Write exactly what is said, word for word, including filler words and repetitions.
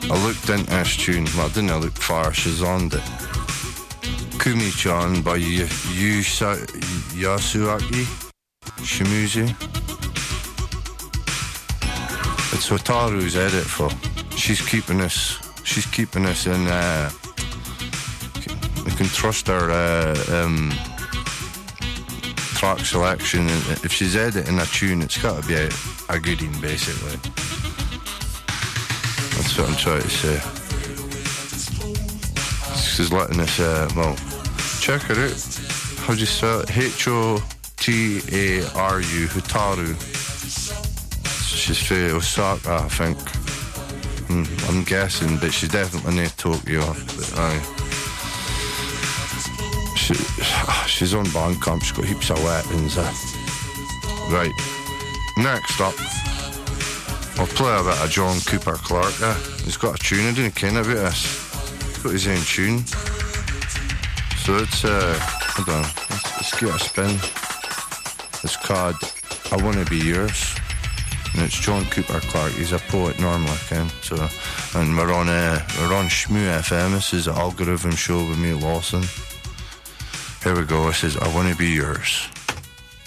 I looked into this tune. Well, I didn't look far. She's on it. Kumi-chan by Yu Yasuaki Shimizu. It's Wataru's edit for. She's keeping us. She's keeping us in. Uh, we can trust her uh, um, track selection. If she's editing a tune, it's got to be a, a good one, basically. That's what I'm trying to say. She's letting us. Uh, well, check her out. How do you spell it? H O T A R U, Hotaru. She's from Osaka, I think. Hmm, I'm guessing, but she's definitely near Tokyo. But aye. She, she's on Bandcamp, she's got heaps of weapons. Uh. Right. Next up, I'll play a bit of John Cooper Clarke. Uh. He's got a tune, I didn't ken about this. He's got his own tune. So it's, uh, hold on, let's, let's give it a spin. It's called I Wanna Be Yours. And it's John Cooper Clarke. He's a poet normally, Ken. So, and we're on uh, we're on Shmoo F M. This is the Algorithm Show with me, Lawson. Here we go. This is I Wanna Be Yours.